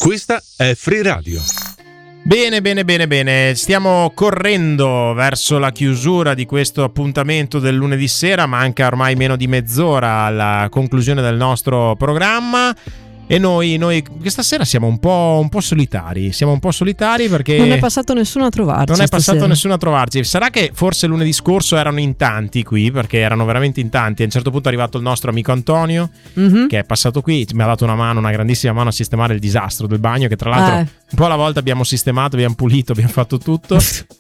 Questa è Free Radio. Bene, stiamo correndo verso la chiusura di questo appuntamento del lunedì sera, manca ormai meno di mezz'ora alla conclusione del nostro programma. E noi questa sera siamo un po' solitari. Perché non è passato nessuno a trovarci. Sarà che forse lunedì scorso erano in tanti qui, perché erano veramente in tanti. A un certo punto è arrivato il nostro amico Antonio, che è passato qui, mi ha dato una grandissima mano a sistemare il disastro del bagno, che tra l'altro un po' alla volta abbiamo sistemato, abbiamo pulito, abbiamo fatto tutto.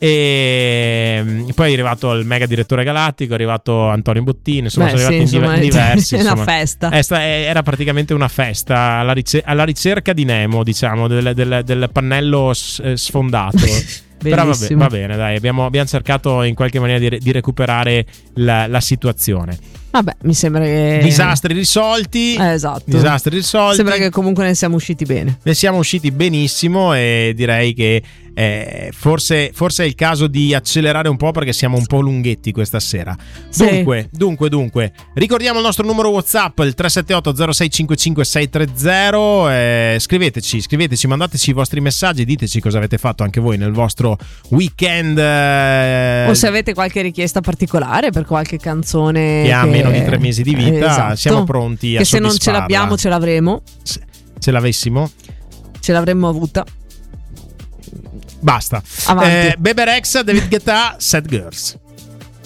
E poi è arrivato il mega direttore galattico, è arrivato Antonio Bottini, sono arrivati in diversi. È una festa. Era praticamente una festa alla ricerca di Nemo, diciamo, del pannello sfondato. Però va bene, dai, abbiamo cercato in qualche maniera di recuperare la situazione. Vabbè, mi sembra che disastri risolti. Esatto. Disastri risolti. Sembra che comunque ne siamo usciti bene. Ne siamo usciti benissimo e direi che forse è il caso di accelerare un po', perché siamo un po' lunghetti questa sera. Sì. Dunque, ricordiamo il nostro numero WhatsApp, il 378 0655 630. Scriveteci, mandateci i vostri messaggi, diteci cosa avete fatto anche voi nel vostro weekend. O se avete qualche richiesta particolare per qualche canzone che ha meno di 3 mesi di vita, esatto. Siamo pronti a che soddisfarla. Se non ce l'abbiamo, ce l'avremo. Ce l'avessimo, ce l'avremmo avuta. Basta. Avanti. Bebe Rexha, David Guetta, Sad Girls.